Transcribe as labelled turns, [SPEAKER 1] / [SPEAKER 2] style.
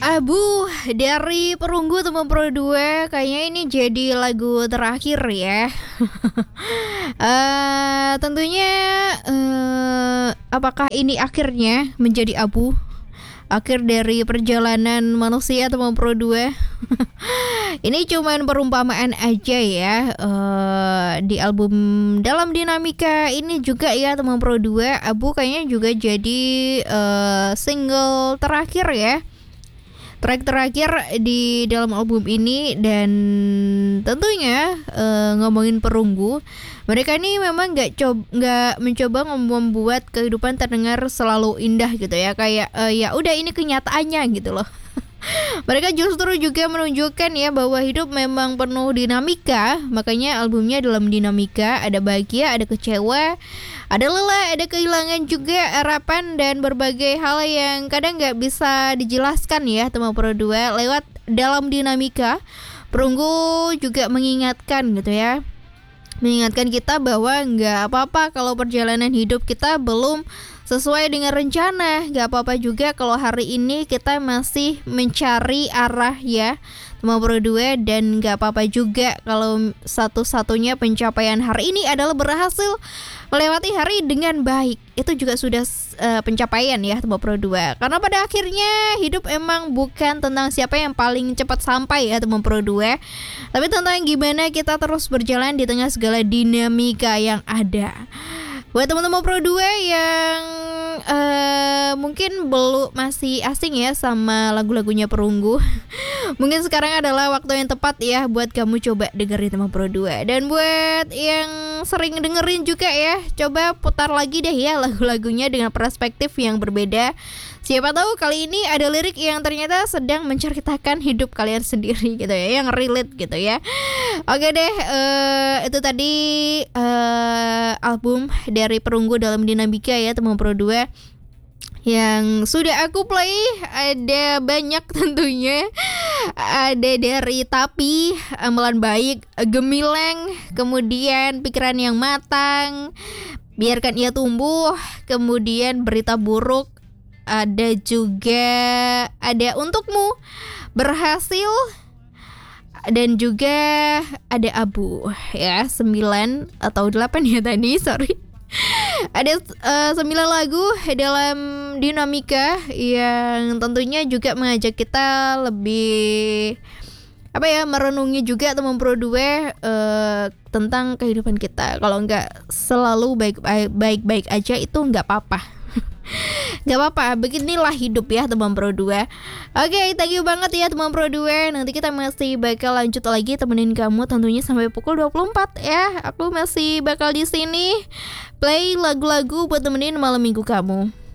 [SPEAKER 1] Abu dari Perunggu Teman Pro 2 kayaknya ini jadi lagu terakhir ya. Tentunya apakah ini akhirnya menjadi abu? Akhir dari perjalanan manusia Teman Pro 2. Ini cuman perumpamaan aja ya. Di album Dalam Dinamika ini juga ya Teman Pro 2, Abu kayaknya juga jadi single terakhir ya. Track terakhir di dalam album ini. Dan tentunya ngomongin Perunggu, mereka ini memang nggak mencoba membuat kehidupan terdengar selalu indah gitu ya, kayak ya udah ini kenyataannya gitu loh. Mereka justru juga menunjukkan ya bahwa hidup memang penuh dinamika. Makanya albumnya Dalam Dinamika, ada bahagia, ada kecewa, ada lelah, ada kehilangan juga, harapan, dan berbagai hal yang kadang nggak bisa dijelaskan ya Teman Pro 2. Lewat Dalam Dinamika, Perunggu juga mengingatkan gitu ya, mengingatkan kita bahwa nggak apa-apa kalau perjalanan hidup kita belum sesuai dengan rencana. Gak apa-apa juga kalau hari ini kita masih mencari arah ya Teman Pro 2. Dan gak apa-apa juga kalau satu-satunya pencapaian hari ini adalah berhasil melewati hari dengan baik. Itu juga sudah pencapaian ya Teman Pro 2. Karena pada akhirnya hidup emang bukan tentang siapa yang paling cepat sampai ya Teman Pro 2, tapi tentang gimana kita terus berjalan di tengah segala dinamika yang ada. Buat teman-teman Pro 2 yang mungkin belum masih asing ya sama lagu-lagunya Perunggu, mungkin sekarang adalah waktu yang tepat ya buat kamu coba dengerin Teman Pro 2. Dan buat yang sering dengerin juga ya, coba putar lagi deh ya lagu-lagunya dengan perspektif yang berbeda. Siapa tahu kali ini ada lirik yang ternyata sedang menceritakan hidup kalian sendiri gitu ya, yang relate gitu ya. Oke deh, itu tadi album dari Perunggu Dalam Dinamika ya Teman Pro 2 yang sudah aku play. Ada banyak tentunya. Ada dari Tapi, Amalan Baik, Gemilang, kemudian Pikiran Yang Matang, Biarkan Ia Tumbuh, kemudian Berita Buruk, ada juga ada Untukmu, Berhasil, dan juga ada Abu ya. 9 atau 8 ya tadi, sorry. Ada 9 lagu dalam dinamika yang tentunya juga mengajak kita lebih merenungi juga Teman Pro 2 tentang kehidupan kita. Kalau nggak selalu baik-baik aja itu nggak apa-apa. Gak apa-apa, beginilah hidup ya Teman Pro 2. Oke, thank you banget ya Teman Pro 2. Nanti kita masih bakal lanjut lagi temenin kamu tentunya sampai pukul 24 ya. Aku masih bakal di sini play lagu-lagu buat temenin malam minggu kamu.